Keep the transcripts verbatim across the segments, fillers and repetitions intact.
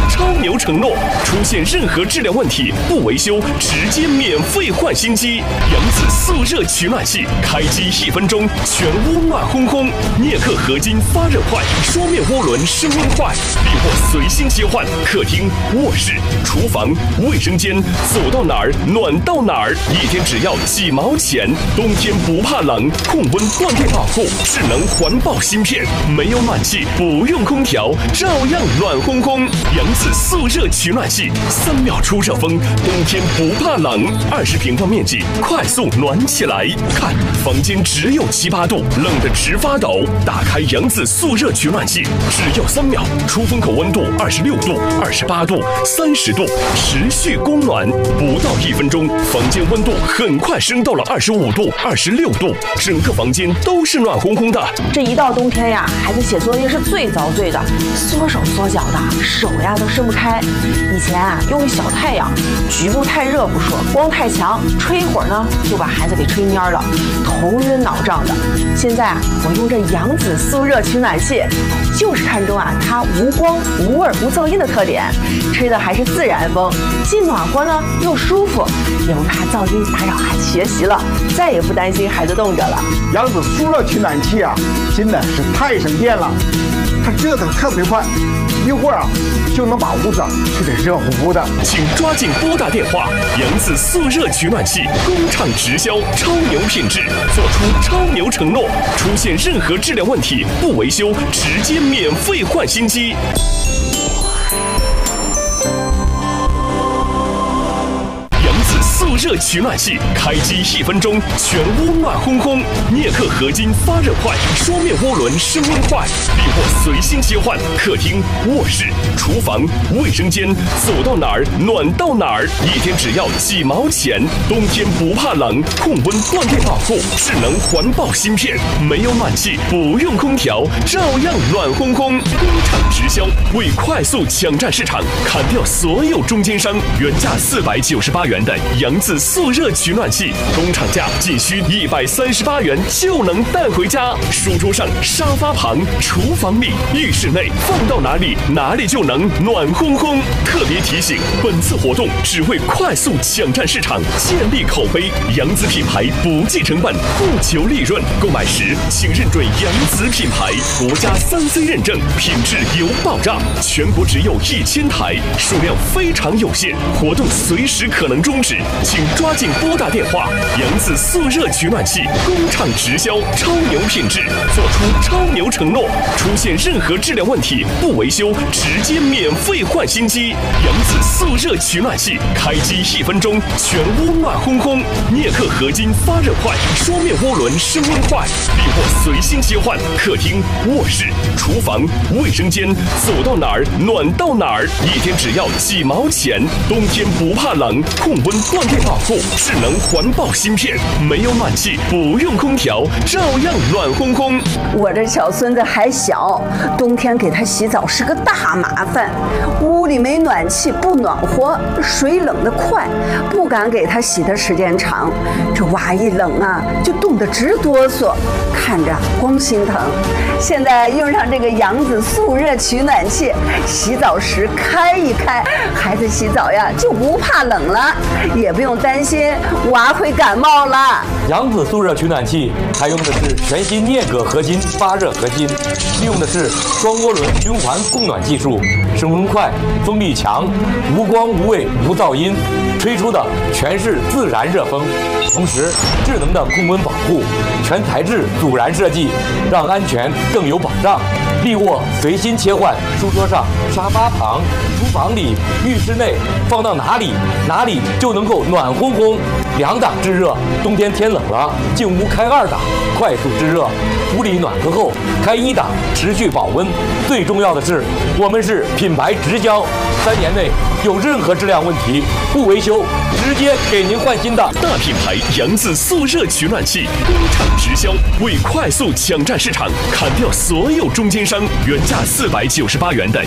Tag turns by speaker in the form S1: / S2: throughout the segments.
S1: 超牛承诺，出现任何质量问题不维修，直接免费换新机。扬子速热取暖器，开机一分钟，全屋暖烘烘。镍克合金发热快，双面涡轮升温快，利货随心切换。客厅、卧室、厨房、卫生间，走到哪儿暖到哪儿，一天只要几毛钱。冬天不怕冷，控温断电保护，智能环保芯片，没有暖气，不用空调，照样暖烘烘。扬子速热取暖器，三秒出热风，冬天不怕冷。二十平方面积，快速暖起来。看，房间只有七八度，冷得直发抖。打开扬子速热取暖器，只要三秒，出风口温度二十六度、二十八度、三十度，持续供暖。不到一分钟，房间温度很快升到了二十五度、二十六度，整个房间都是暖烘烘的。
S2: 这一到冬天呀，孩子写作业是最遭罪的，缩手缩脚的，手呀都伸不开。以前啊，用个小太阳，局部太热不说，光太强，吹一会儿呢，就把孩子给吹蔫了，头晕脑胀的。现在啊，我用这扬子速热取暖器，就是看中啊它无光、无味、无噪音的特点，吹的还是自然风，既暖和呢又舒服，也不怕噪音打扰孩子学习了，再也不担心孩子冻着了。
S3: 扬子速热取暖器啊，真的是太省电了，它热得特别快，一会儿啊就能把屋子吹得热乎乎的。
S1: 请抓紧拨打电话，扬子速热取暖器工厂直销，超牛品质，做出超牛承诺，出现任何质量问题不维修，直接免费换新机。速热取暖器，开机一分钟，全屋暖烘烘。镍克合金发热快，双面涡轮升温快，利货随心切换。客厅、卧室、厨房、卫生间，走到哪儿暖到哪儿，一天只要几毛钱。冬天不怕冷，控温断电保护，智能环保芯片，没有暖气，不用空调，照样暖烘烘。工厂直销，为快速抢占市场，砍掉所有中间商，原价四百九十八元的扬子速热取暖器，工厂价仅需一百三十八元就能带回家。书桌上、沙发旁、厨房里、浴室内，放到哪里哪里就能暖烘烘。特别提醒，本次活动只为快速抢占市场，建立口碑。扬子品牌不计成本，不求利润。购买时请认准扬子品牌，国家三 C 认证，品质有保障。全国只有一千台，数量非常有限，活动随时可能终止。请抓紧拨打电话，扬子速热取暖器工厂直销，超牛品质，做出超牛承诺，出现任何质量问题不维修，直接免费换新机。扬子速热取暖器，开机一分钟，全屋暖烘烘。镍克合金发热快，双面涡轮升温快，利货随心切换。客厅、卧室、厨房、卫生间，走到哪儿暖到哪儿，一天只要几毛钱。冬天不怕冷，控温断电保护，智能环保芯片，没有暖气，不用空调，照样暖烘烘。
S4: 我这小孙子还小，冬天给他洗澡是个大麻烦，屋里没暖气，不暖和，水冷得快，不敢给他洗的时间长。这娃一冷啊，就冻得直哆嗦，看着光心疼。现在用上这个扬子速热取暖器，洗澡时开一开，孩子洗澡呀就不怕冷了，也不用担心娃会感冒了。
S5: 扬子速热取暖器采用的是全新镍铬合金发热合金，利用的是双涡轮循环供暖技术，升温快，风力强，无光无味无噪音，吹出的全是自然热风。同时，智能的控温保护，全材质阻燃设计，让安全更有保障。利卧随心切换，书桌上、沙发旁、厨房里、浴室内，放到哪里哪里就能够暖烘烘。两档制热，冬天天冷了，进屋开二档，快速制热；屋里暖和后开一档，持续保温。最重要的是，我们是品牌直销，三年内有任何质量问题不维修，直接给您换新的。
S1: 大品牌扬子速热取暖器，工厂直销，为快速抢占市场，砍掉所有中间商，原价四百九十八元的。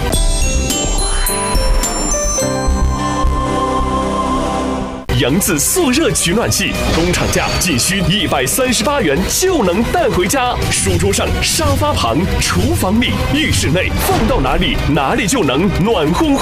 S1: 扬子速热取暖器，工厂价仅需一百三十八元就能带回家。书桌上、沙发旁、厨房里、浴室内，放到哪里哪里就能暖烘烘。